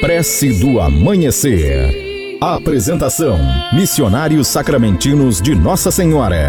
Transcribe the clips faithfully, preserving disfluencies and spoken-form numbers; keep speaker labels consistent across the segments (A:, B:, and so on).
A: Prece do Amanhecer. Apresentação: Missionários Sacramentinos de Nossa Senhora.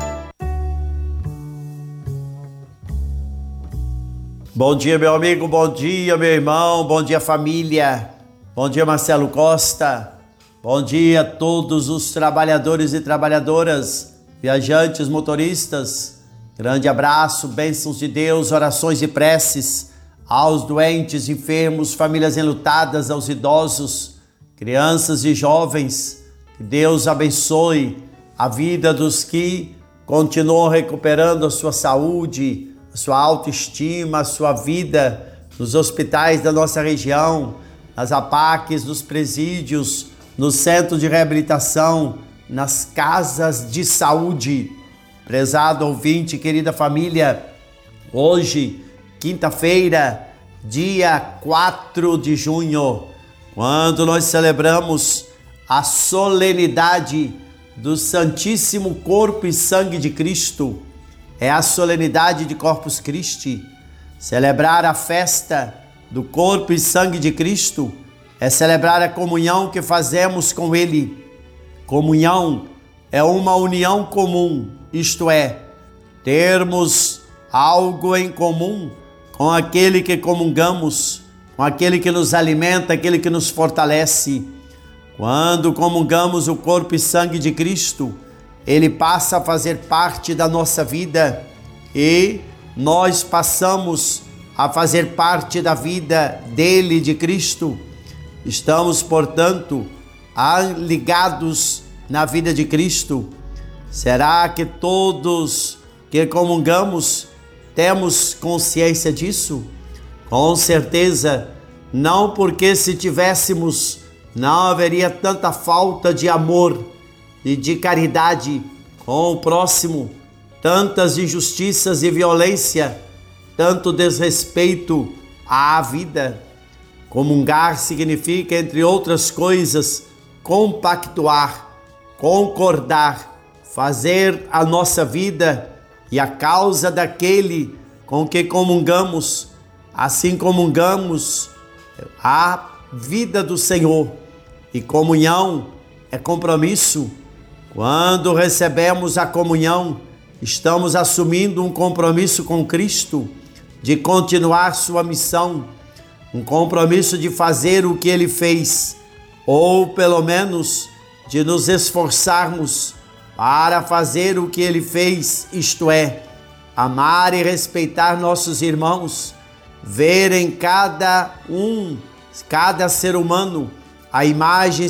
B: Bom dia, meu amigo, bom dia, meu irmão, bom dia, família. Bom dia, Marcelo Costa. Bom dia a todos os trabalhadores e trabalhadoras, viajantes, motoristas. Grande abraço, bênçãos de Deus, orações e preces aos doentes, enfermos, famílias enlutadas, aos idosos, crianças e jovens. Que Deus abençoe a vida dos que continuam recuperando a sua saúde, a sua autoestima, a sua vida nos hospitais da nossa região, nas A P A Cs, nos presídios, nos centros de reabilitação, nas casas de saúde. Prezado ouvinte, querida família, hoje, quinta-feira, dia quatro de junho, quando nós celebramos a solenidade do Santíssimo Corpo e Sangue de Cristo, é a solenidade de Corpus Christi. Celebrar a festa do Corpo e Sangue de Cristo é celebrar a comunhão que fazemos com Ele. Comunhão é uma união comum, isto é, termos algo em comum com aquele que comungamos, com aquele que nos alimenta, aquele que nos fortalece. Quando comungamos o corpo e sangue de Cristo, Ele passa a fazer parte da nossa vida e nós passamos a fazer parte da vida dele, de Cristo. Estamos, portanto, ligados na vida de Cristo. Será que todos que comungamos temos consciência disso? Com certeza não, porque se tivéssemos, não haveria tanta falta de amor e de caridade com o próximo, tantas injustiças e violência, tanto desrespeito à vida. Comungar significa, entre outras coisas, compactuar, concordar, fazer a nossa vida e a causa daquele com que comungamos, assim comungamos a vida do Senhor. E comunhão é compromisso. Quando recebemos a comunhão, estamos assumindo um compromisso com Cristo de continuar sua missão, um compromisso de fazer o que Ele fez, ou pelo menos de nos esforçarmos para fazer o que Ele fez, isto é, amar e respeitar nossos irmãos, ver em cada um, cada ser humano, a imagem